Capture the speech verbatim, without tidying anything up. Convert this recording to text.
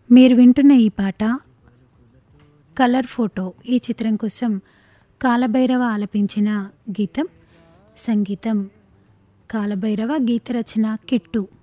మీరు వింటున్న ఈ పాట కలర్ ఫోటో ఈ చిత్రం కోసం కాలభైరవ ఆలపించిన గీతం. సంగీతం కాలభైరవ, గీత రచన కిట్టు.